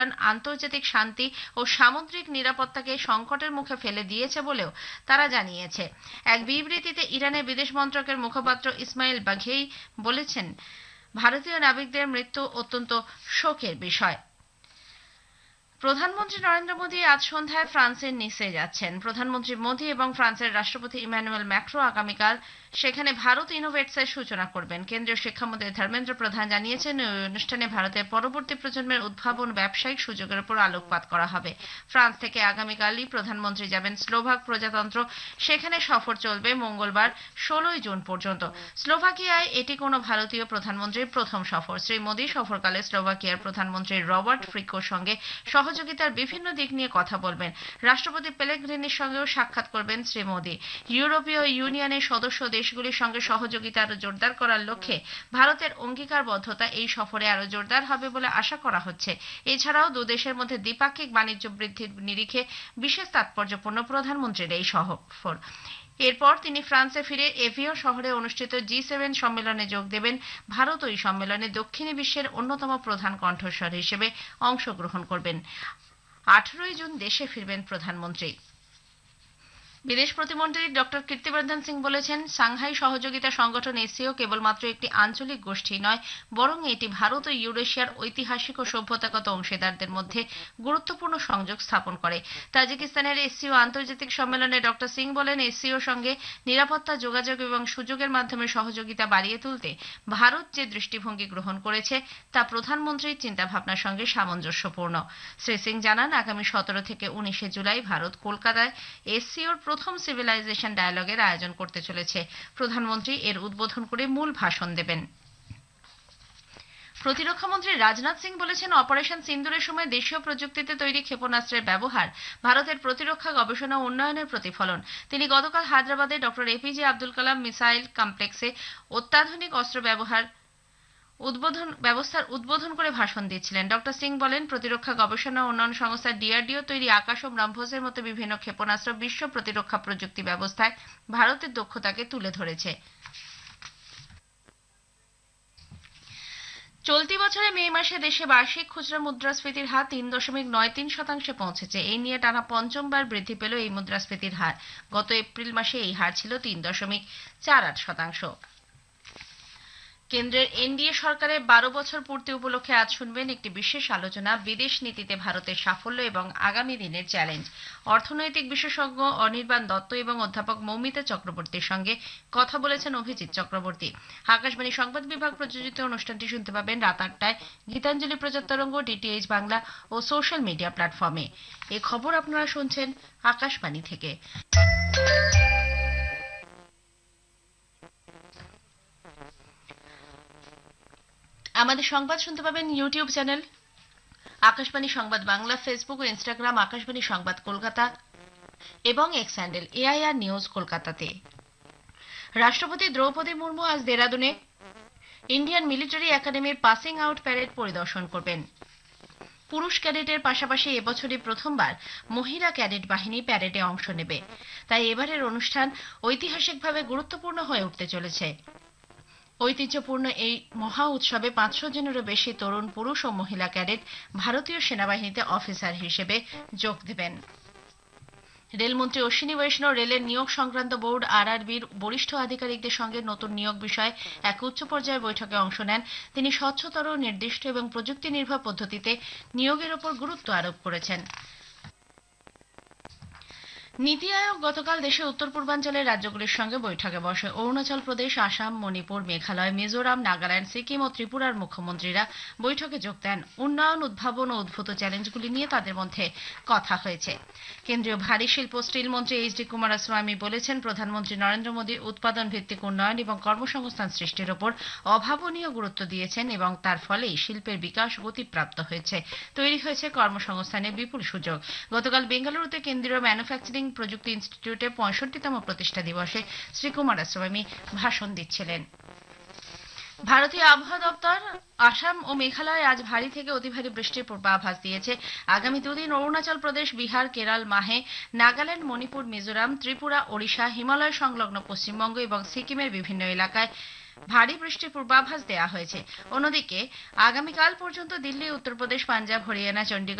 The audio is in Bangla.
আন্তর্জাতিক শান্তি ও সামুদ্রিক নিরাপত্তাকে সংকটের মুখে ফেলে দিয়েছে বলেও তারা জানিয়েছে। এক বিবৃতিতে ইরানের বিদেশ মন্ত্রকের মুখপাত্র ইসমাইল বাঘেই বলেছেন, ভারতীয় নাবিকদের মৃত্যু অত্যন্ত শোকের বিষয়। প্রধানমন্ত্রী নরেন্দ্র মোদী আজ সন্ধ্যায় ফ্রান্সের নিসে যাচ্ছেন। প্রধানমন্ত্রী মোদী এবং ফ্রান্সের রাষ্ট্রপতি ইমানুয়েল ম্যাক্রো আগামীকাল সেখানে ভারত ইনোভেটসের সূচনা করবেন। কেন্দ্রীয় শিক্ষামন্ত্রী ধর্মেন্দ্র প্রধান জানিয়েছেন, এই অনুষ্ঠানে ভারতের পরবর্তী প্রজন্মের উদ্ভাবন ব্যবসায়িক সুযোগের উপর আলোকপাত করা হবে। ফ্রান্স থেকে আগামীকালই প্রধানমন্ত্রী যাবেন স্লোভাক প্রজাতন্ত্র। সেখানে সফর চলবে মঙ্গলবার 16 জুন পর্যন্ত। স্লোভাকিয়ায় এটি কোনো ভারতীয় প্রধানমন্ত্রীর প্রথম সফর। শ্রী মোদী সফরকালে স্লোভাকিয়ার প্রধানমন্ত্রী রবার্ট ফিকোর সঙ্গে সহযোগিতার বিভিন্ন দিক নিয়ে কথা বলবেন। রাষ্ট্রপতি পেলেগ্রিনির সঙ্গেও সাক্ষাৎ করবেন শ্রী মোদী। ইউরোপীয় ইউনিয়নের সদস্য দেশগুলির সঙ্গে সহযোগিতা আরো জোরদার করার লক্ষ্যে ভারতের অঙ্গীকারবদ্ধতা এই সফরে আরো জোরদার হবে বলে আশা করা হচ্ছে। এছাড়াও দুদেশের মধ্যে দ্বিপাক্ষিক বাণিজ্য বৃদ্ধির নিরিখে বিশেষ তাৎপর্যপূর্ণ প্রধানমন্ত্রীর এই সফর। এরপর তিনি ফ্রান্সে ফিরে এভিও শহরে অনুষ্ঠিত G7 সম্মেলনে যোগ দেবেন। ভারত ওই সম্মেলনে দক্ষিণী বিশ্বের অন্যতম প্রধান কণ্ঠস্বর হিসেবে অংশগ্রহণ করবেন। 18 জুন দেশে ফিরবেন প্রধানমন্ত্রী। বিদেশ প্রতিমন্ত্রী ডক্টর কীর্তিবর্ধন সিং বলেছেন, সাংহাই সহযোগিতা সংগঠন এসসিও কেবলমাত্র একটি আঞ্চলিক গোষ্ঠী নয়, বরং এটি ভারত ও ইউরেশিয়ার ঐতিহাসিক ও সভ্যতাগত অংশীদারদের মধ্যে গুরুত্বপূর্ণ সংযোগ স্থাপন করে। তাজিকিস্তানের এসসিও আন্তর্জাতিক সম্মেলনে ডক্টর সিং বলেন, এসসিওর সঙ্গে নিরাপত্তা, যোগাযোগ এবং সুযোগের মাধ্যমে সহযোগিতা বাড়িয়ে তুলতে ভারত যে দৃষ্টিভঙ্গি গ্রহণ করেছে তা প্রধানমন্ত্রীর চিন্তাভাবনার সঙ্গে সামঞ্জস্যপূর্ণ। শ্রী সিং জানান, আগামী 17 থেকে 19 জুলাই ভারত কলকাতায় এসসিওর প্রথম সিভিলাইজেশন ডায়ালগের আয়োজন করতে চলেছে। প্রধানমন্ত্রী এর উদ্বোধন করে মূল ভাষণ দেবেন। প্রতিরক্ষামন্ত্রী রাজনাথ সিং বলেছেন, অপারেশন সিন্দুরের সময় দেশীয় প্রযুক্তিতে তৈরি ক্ষেপণাস্ত্রের ব্যবহার ভারতের প্রতিরক্ষা গবেষণা ও উন্নয়নের প্রতিফলন। তিনি গতকাল হায়দ্রাবাদে doctor APJ Abdul Kalam missile কমপ্লেক্সে অত্যাধুনিক অস্ত্র ব্যবস্থার উদ্বোধন করে ভাষণ দিচ্ছিলেন। ডক্টর সিং বলেন, প্রতিরক্ষা গবেষণা ও উন্নয়ন সংস্থা ডিআরডিও তৈরি আকাশ ও ব্রহ্মসের মতো বিভিন্ন ক্ষেপণাস্ত্র বিশ্ব প্রতিরক্ষা প্রযুক্তি ব্যবস্থায় ভারতের দক্ষতাকে তুলে ধরেছে। চলতি বছরে মে মাসে দেশে বার্ষিক খুচরা মুদ্রাস্ফীতির হার 3.93% পৌঁছেছে। এই নিয়ে টানা পঞ্চমবার বৃদ্ধি পেল এই মুদ্রাস্ফীতির হার। গত এপ্রিল মাসে এই হার ছিল 3.48%। কেন্দ্রের এনডিএ সরকারের 12 বছর পূর্তি উপলক্ষে আজ শুনবেন একটি বিশেষ আলোচনা, বিদেশ নীতিতে ভারতের সাফল্য এবং আগামী দিনের চ্যালেঞ্জ। অর্থনৈতিক বিশেষজ্ঞ অনির্বাণ দত্ত এবং অধ্যাপক মৌমিতা চক্রবর্তীর সঙ্গে কথা বলেছেন অভিজিৎ চক্রবর্তী। আকাশবাণী সংবাদ বিভাগ প্রযোজিত অনুষ্ঠানটি শুনতে পাবেন রাত 8টায় গীতাঞ্জলি প্রচার তরঙ্গ, ডিটিএইচ বাংলা ও সোশ্যাল মিডিয়া প্ল্যাটফর্মে। এই খবর আপনারা শুনছেন আকাশবাণী থেকে। আমাদের সংবাদ শুনতে পাবেন ইউটিউব চ্যানেল আকাশবাণী সংবাদ বাংলা, ফেসবুক ও ইনস্টাগ্রাম আকাশবাণী সংবাদ কলকাতা এবং এক্স হ্যান্ডেল এআইআর নিউজ কলকাতাতে। রাষ্ট্রপতি দ্রৌপদী মুর্মু আজ দেরাদুনে ইন্ডিয়ান মিলিটারি একাডেমির পাসিং আউট প্যারেড পরিদর্শন করবেন। পুরুষ ক্যাডেটের পাশাপাশি এবছরই প্রথমবার মহিলা ক্যাডেট বাহিনী প্যারেডে অংশ নেবে। তাই এবারের অনুষ্ঠান ঐতিহাসিকভাবে গুরুত্বপূর্ণ হয়ে উঠতে চলেছে। ঐতিহ্যপূর্ণ এই মহা উৎসবে 500 জনেরও বেশি তরুণ পুরুষ ও মহিলা ক্যাডেট ভারতীয় সেনাবাহিনীতে অফিসার হিসেবে যোগ দেবেন। রেলমন্ত্রী অশ্বিনী বৈষ্ণব রেলের নিয়োগ সংক্রান্ত বোর্ড আরআরবির বরিষ্ঠ আধিকারিকদের সঙ্গে নতুন নিয়োগ বিষয়ে এক উচ্চ পর্যায়ের বৈঠকে অংশ নেন। তিনি স্বচ্ছতর, নির্দিষ্ট এবং প্রযুক্তি নির্ভর পদ্ধতিতে নিয়োগের উপর গুরুত্ব আরোপ করেছেন। নীতি আয়োগ গতকাল দেশের উত্তর পূর্বাঞ্চলের রাজ্যগুলির সঙ্গে বৈঠকে বসে। অরুণাচল প্রদেশ, আসাম, মণিপুর, মেঘালয়, মিজোরাম, নাগাল্যান্ড, সিকিম ও ত্রিপুরার মুখ্যমন্ত্রীরা বৈঠকে যোগ দেন। উন্নয়ন, উদ্ভাবন ও উদ্ভূত চ্যালেঞ্জগুলি নিয়ে তাদের মধ্যে কথা হয়েছে। কেন্দ্রীয় ভারী শিল্প স্টিল মন্ত্রী এইচ.ডি. কুমারস্বামী বলেছেন, প্রধানমন্ত্রী নরেন্দ্র মোদী উৎপাদন ভিত্তিক উন্নয়ন এবং কর্মসংস্থান সৃষ্টির উপর অভাবনীয় গুরুত্ব দিয়েছেন এবং তার ফলেই শিল্পের বিকাশ গতিপ্রাপ্ত হয়েছে, তৈরি হয়েছে কর্মসংস্থানের বিপুল সুযোগ। গতকাল বেঙ্গালুরুতে কেন্দ্রীয় ম্যানুফ্যাকচারিং প্রযুক্তি ইনস্টিটিউটের 65তম প্রতিষ্ঠা দিবসে শ্রী কুমারস্বামী ভাষণ দিচ্ছিলেন। ভারতীয় আবহাওয়া দপ্তর আসাম ও মেঘালয়ে আজ ভারী থেকে অতি ভারী বৃষ্টির পূর্বাভাস দিয়েছে। আগামী দুদিন অরুণাচল প্রদেশ, বিহার, কেরল, মাহে, নাগাল্যান্ড, মণিপুর, মিজোরাম, ত্রিপুরা, ওড়িশা, হিমালয় সংলগ্ন পশ্চিমবঙ্গ এবং সিকিমের বিভিন্ন এলাকায় ভারী বৃষ্টির পূর্বাভাস দেওয়া হয়েছে। অন্যদিকে আগামীকাল পর্যন্ত দিল্লি, উত্তরপ্রদেশ, পাঞ্জাব, হরিয়ানা, চণ্ডীগড়